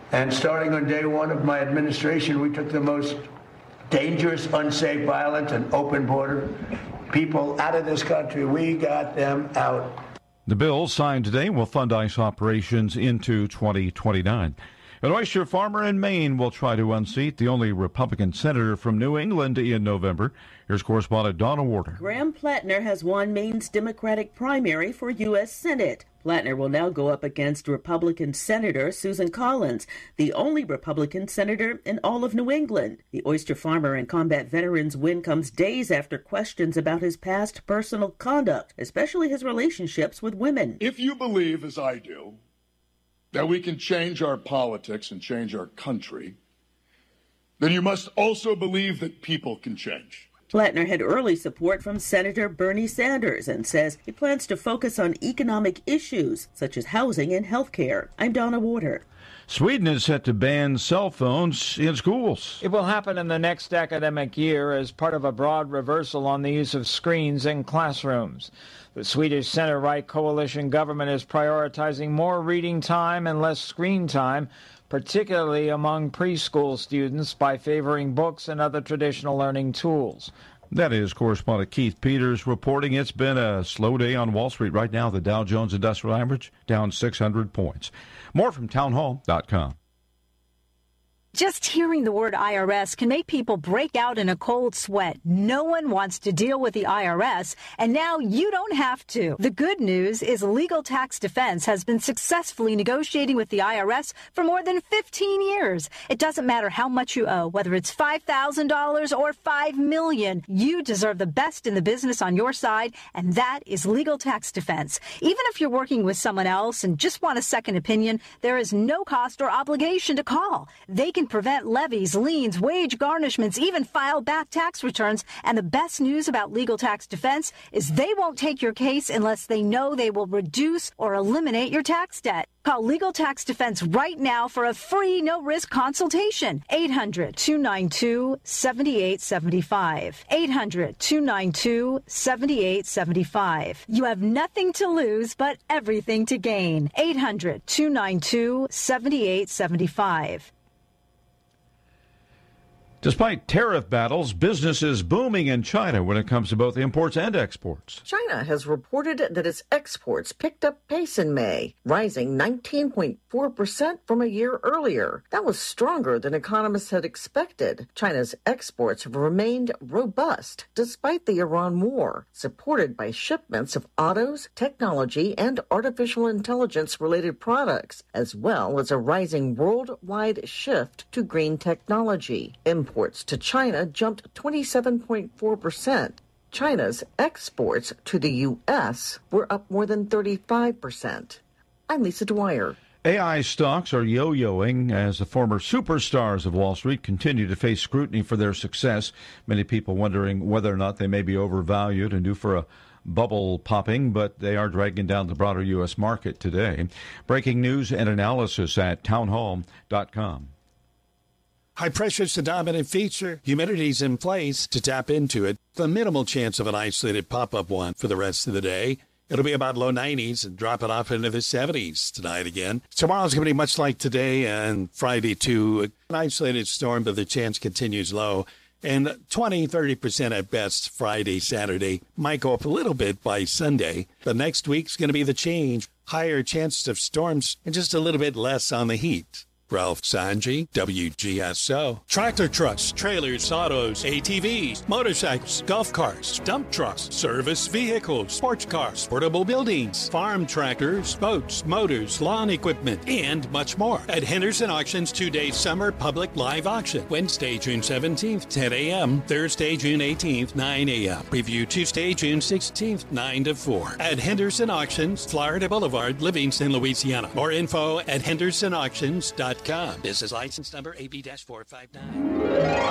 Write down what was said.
And starting on day one of my administration, we took the most dangerous, unsafe, violent, and open border people out of this country. We got them out. The bill signed today will fund ICE operations into 2029. An oyster farmer in Maine will try to unseat the only Republican senator from New England in November. Here's correspondent Donna Warder. Graham Plattner has won Maine's Democratic primary for U.S. Senate. Plattner will now go up against Republican Senator Susan Collins, the only Republican senator in all of New England. The oyster farmer and combat veteran's win comes days after questions about his past personal conduct, especially his relationships with women. If you believe, as I do, that we can change our politics and change our country, then you must also believe that people can change. Plattner had early support from Senator Bernie Sanders and says he plans to focus on economic issues such as housing and health care. I'm Donna Warder. Sweden is set to ban cell phones in schools. It will happen in the next academic year as part of a broad reversal on the use of screens in classrooms. The Swedish center-right coalition government is prioritizing more reading time and less screen time, particularly among preschool students, by favoring books and other traditional learning tools. That is correspondent Keith Peters reporting. It's been a slow day on Wall Street. Right now, the Dow Jones Industrial Average down 600 points. More from townhall.com. Just hearing the word IRS can make people break out in a cold sweat. No one wants to deal with the IRS, and now you don't have to. The good news is Legal Tax Defense has been successfully negotiating with the IRS for more than 15 years. It doesn't matter how much you owe, whether it's $5,000 or $5 million. You deserve the best in the business on your side, and that is Legal Tax Defense. Even if you're working with someone else and just want a second opinion, there is no cost or obligation to call. They can prevent levies, liens, wage garnishments, even file back tax returns. And the best news about Legal Tax Defense is they won't take your case unless they know they will reduce or eliminate your tax debt. Call Legal Tax Defense right now for a free, no-risk consultation. 800-292-7875. 800-292-7875. You have nothing to lose but everything to gain. 800-292-7875. Despite tariff battles, business is booming in China when it comes to both imports and exports. China has reported that its exports picked up pace in May, rising 19.4% from a year earlier. That was stronger than economists had expected. China's exports have remained robust despite the Iran war, supported by shipments of autos, technology, and artificial intelligence-related products, as well as a rising worldwide shift to green technology. Imports to China jumped 27.4%. China's exports to the U.S. were up more than 35%. I'm Lisa Dwyer. AI stocks are yo-yoing as the former superstars of Wall Street continue to face scrutiny for their success. Many people wondering whether or not they may be overvalued and due for a bubble popping, but they are dragging down the broader U.S. market today. Breaking news and analysis at townhall.com. High pressure is the dominant feature. Humidity's in place to tap into it. The minimal chance of an isolated pop-up one for the rest of the day. It'll be about low 90s and drop it off into the 70s tonight again. Tomorrow's going to be much like today and Friday too. An isolated storm, but the chance continues low. And 20-30% at best Friday, Saturday. Might go up a little bit by Sunday. But next week's going to be the change. Higher chances of storms and just a little bit less on the heat. Ralph Sanji, WGSO. Tractor trucks, trailers, autos, ATVs, motorcycles, golf carts, dump trucks, service vehicles, sports cars, portable buildings, farm tractors, boats, motors, lawn equipment, and much more at Henderson Auctions 2-day summer public live auction. Wednesday, June 17th, 10 a.m. Thursday, June 18th, 9 a.m. Preview Tuesday, June 16th, 9 to 4. At Henderson Auctions, Florida Boulevard, Livingston, Louisiana. More info at hendersonauctions.com. Business license number AB-459.